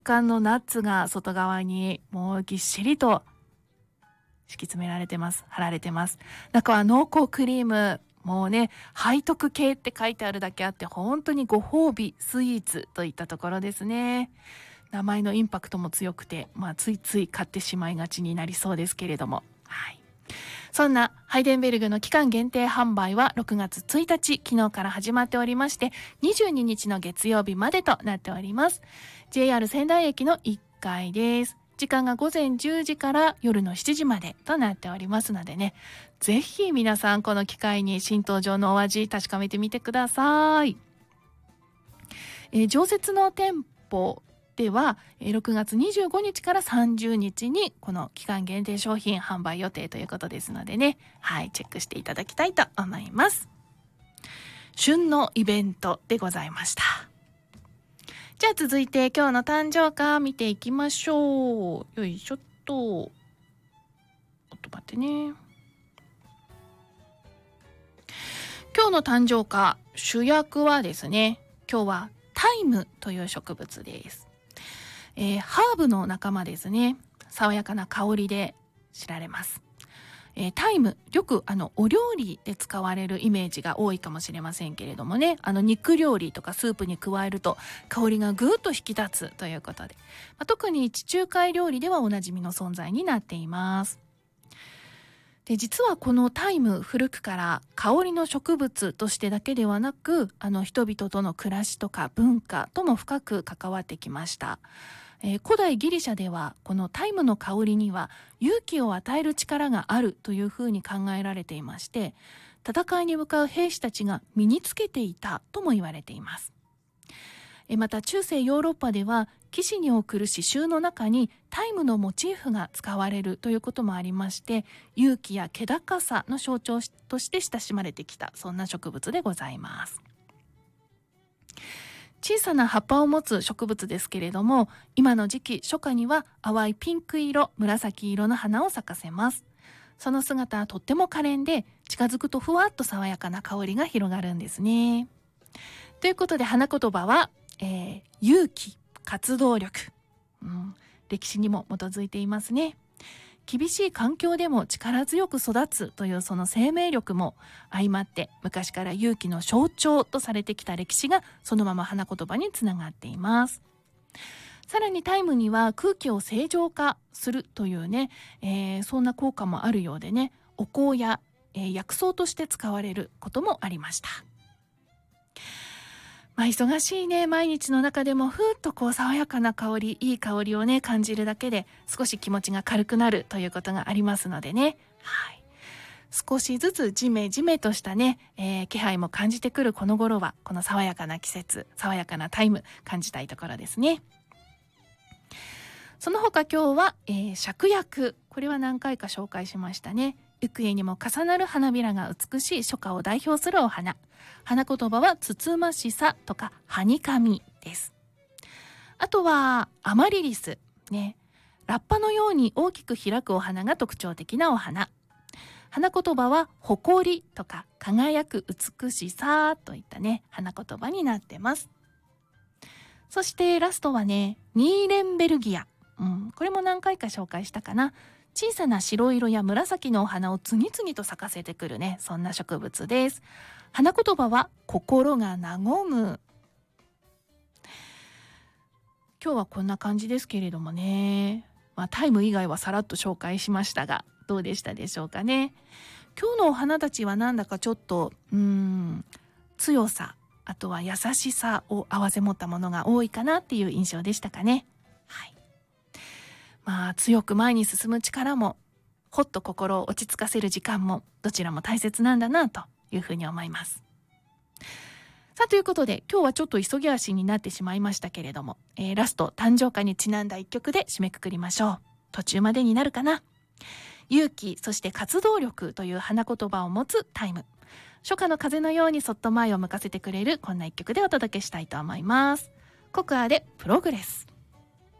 干のナッツが外側にもうぎっしりと敷き詰められてます。貼られてます。中は濃厚クリーム。もうね、背徳系って書いてあるだけあって、本当にご褒美スイーツといったところですね。名前のインパクトも強くて、ついつい買ってしまいがちになりそうですけれども。はい。そんなハイデンベルグの期間限定販売は6月1日、昨日から始まっておりまして、22日の月曜日までとなっております。JR 仙台駅の1階です。時間が午前10時から夜の7時までとなっておりますのでね、ぜひ皆さんこの機会に新登場のお味確かめてみてください。常設の店舗では6月25日から30日にこの期間限定商品販売予定ということですのでね、はい、チェックしていただきたいと思います。旬のイベントでございました。じゃあ続いて今日の誕生花見ていきましょう。よいしょっと。ちょっと待ってね。今日の誕生花、主役はですね、今日はタイムという植物です。ハーブの仲間ですね。爽やかな香りで知られます。タイム、よくお料理で使われるイメージが多いかもしれませんけれどもね、肉料理とかスープに加えると香りがぐーっと引き立つということで、特に地中海料理ではおなじみの存在になっています。で、実はこのタイム、古くから香りの植物としてだけではなく、人々との暮らしとか文化とも深く関わってきました。古代ギリシャではこのタイムの香りには勇気を与える力があるというふうに考えられていまして、戦いに向かう兵士たちが身につけていたとも言われています。また中世ヨーロッパでは騎士に送る詩集の中にタイムのモチーフが使われるということもありまして、勇気や気高さの象徴として親しまれてきた、そんな植物でございます。小さな葉っぱを持つ植物ですけれども、今の時期初夏には淡いピンク色、紫色の花を咲かせます。その姿はとっても可憐で、近づくとふわっと爽やかな香りが広がるんですね。ということで花言葉は、勇気、活動力、歴史にも基づいていますね。厳しい環境でも力強く育つというその生命力も相まって、昔から勇気の象徴とされてきた歴史がそのまま花言葉につながっています。さらにタイムには空気を正常化するというね、そんな効果もあるようでね、お香や、薬草として使われることもありました。忙しいね、毎日の中でもふーっと爽やかな香り、いい香りをね感じるだけで少し気持ちが軽くなるということがありますのでね、はい、少しずつジメジメとしたね、気配も感じてくるこの頃は、この爽やかな季節、爽やかなタイム感じたいところですね。その他今日は、芍薬、これは何回か紹介しましたね。幾重にも重なる花びらが美しい初夏を代表するお花。花言葉はつつましさとかはにかみです。あとはアマリリスね、ラッパのように大きく開くお花が特徴的なお花。花言葉は誇りとか輝く美しさといったね花言葉になってます。そしてラストはね、ニーレンベルギア、これも何回か紹介したかな。小さな白色や紫のお花を次々と咲かせてくるね、そんな植物です。花言葉は心が和む。今日はこんな感じですけれどもね、タイム以外はさらっと紹介しましたが、どうでしたでしょうかね。今日のお花たちはなんだかちょっと強さ、あとは優しさを併せ持ったものが多いかなっていう印象でしたかね。はい。強く前に進む力も、ほっと心を落ち着かせる時間も、どちらも大切なんだなというふうに思います。さあ、ということで今日はちょっと急ぎ足になってしまいましたけれども、ラスト誕生花にちなんだ一曲で締めくくりましょう。途中までになるかな。勇気、そして活動力という花言葉を持つタイム。初夏の風のようにそっと前を向かせてくれるこんな一曲でお届けしたいと思います。コクアでプログレス。